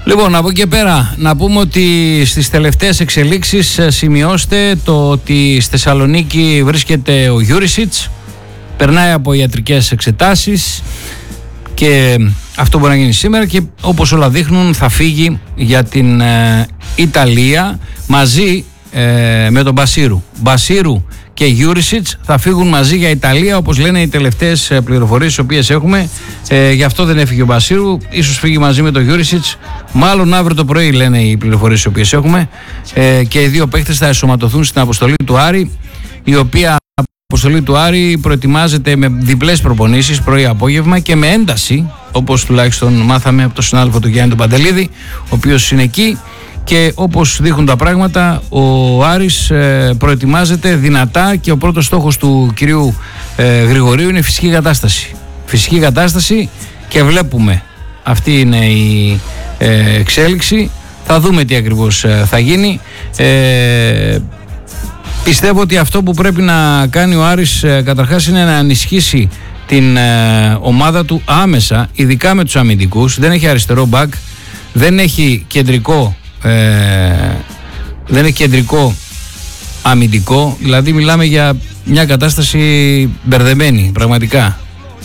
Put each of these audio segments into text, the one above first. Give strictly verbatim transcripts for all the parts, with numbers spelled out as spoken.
Λοιπόν, από εκεί και πέρα να πούμε ότι στις τελευταίες εξελίξεις σημειώστε το ότι στη Θεσσαλονίκη βρίσκεται ο Γιούρισιτς, περνάει από ιατρικές εξετάσεις και αυτό μπορεί να γίνει σήμερα και όπως όλα δείχνουν θα φύγει για την ε, Ιταλία μαζί ε, με τον Μπασίρου. Μπασίρου και Γιούρισιτς θα φύγουν μαζί για Ιταλία, όπως λένε οι τελευταίες πληροφορίες τις οποίες έχουμε. Ε, γι' αυτό δεν έφυγε ο Μπασίρου, ίσως φύγει μαζί με τον Γιούρισιτς. Μάλλον αύριο το πρωί λένε οι πληροφορίες τις οποίες έχουμε. Ε, και οι δύο παίκτες θα ενσωματωθούν στην αποστολή του Άρη, η οποία αποστολή του Άρη προετοιμάζεται με διπλές προπονήσεις πρωί-απόγευμα και με ένταση, όπως τουλάχιστον μάθαμε από τον συνάδελφο του Γιάννη τον Παντελίδη, ο οποίος είναι εκεί. Και όπως δείχνουν τα πράγματα, ο Άρης ε, προετοιμάζεται δυνατά και ο πρώτος στόχος του κυρίου ε, Γρηγορίου είναι φυσική κατάσταση. Φυσική κατάσταση και βλέπουμε, αυτή είναι η ε, εξέλιξη. Θα δούμε τι ακριβώς ε, θα γίνει. Ε, πιστεύω ότι αυτό που πρέπει να κάνει ο Άρης ε, καταρχάς είναι να ενισχύσει την ε, ομάδα του άμεσα, ειδικά με τους αμυντικούς. Δεν έχει αριστερό μπακ, δεν έχει κεντρικό Ε, δεν έχει κεντρικό αμυντικό, δηλαδή μιλάμε για μια κατάσταση μπερδεμένη πραγματικά,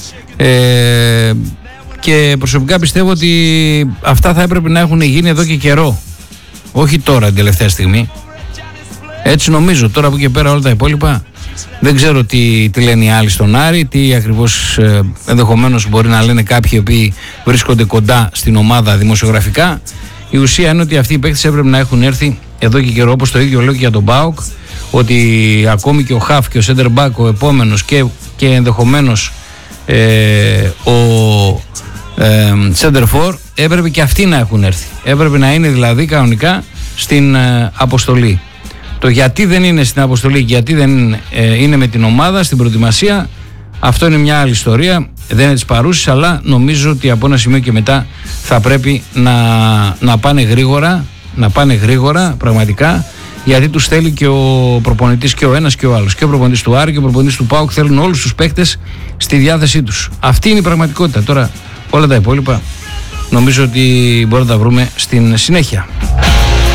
ε, και προσωπικά πιστεύω ότι αυτά θα έπρεπε να έχουν γίνει εδώ και καιρό, όχι τώρα την τελευταία στιγμή, έτσι νομίζω. Τώρα από εκεί πέρα όλα τα υπόλοιπα δεν ξέρω τι, τι λένε οι άλλοι στον Άρη, τι ακριβώς ε, ενδεχομένως μπορεί να λένε κάποιοι οι οποίοι βρίσκονται κοντά στην ομάδα δημοσιογραφικά. Η ουσία είναι ότι αυτοί οι παίκτες έπρεπε να έχουν έρθει εδώ και καιρό, όπως το ίδιο λέω και για τον ΠΑΟΚ, ότι ακόμη και ο Χαφ και ο Σέντερ Μπακ, ο επόμενος και, και ενδεχομένως ε, ο ε, Σέντερ Φορ, έπρεπε και αυτοί να έχουν έρθει. Έπρεπε να είναι δηλαδή κανονικά στην ε, αποστολή. Το γιατί δεν είναι στην αποστολή και γιατί δεν ε, είναι με την ομάδα στην προετοιμασία, αυτό είναι μια άλλη ιστορία, δεν είναι της παρούσης, αλλά νομίζω ότι από ένα σημείο και μετά θα πρέπει να, να πάνε γρήγορα, να πάνε γρήγορα πραγματικά, γιατί τους θέλει και ο προπονητής και ο ένας και ο άλλος. Και ο προπονητής του Άρη και ο προπονητής του ΠΑΟΚ θέλουν όλους τους παίκτες στη διάθεσή τους. Αυτή είναι η πραγματικότητα. Τώρα όλα τα υπόλοιπα νομίζω ότι μπορούμε να τα βρούμε στην συνέχεια.